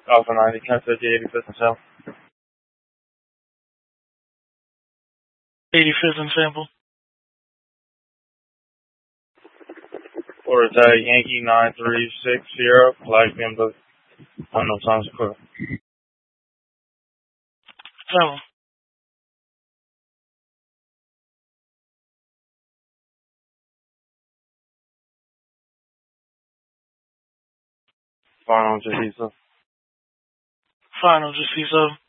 Alpha 90, 1050, 85th and sample. 85th and sample. Order tag Yankee 936 Sierra, Black BMW. Unknown times equivalent. Sample. Final, just C7. Final, just C7.